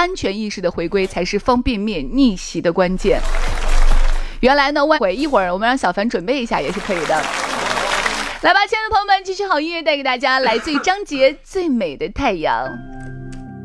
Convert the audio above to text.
安全意识的回归才是方便面逆袭的关键。原来呢，一会儿我们让小凡准备一下也是可以的。来吧，亲爱的朋友们，继续好音乐带给大家，来自于张杰《最美的太阳》。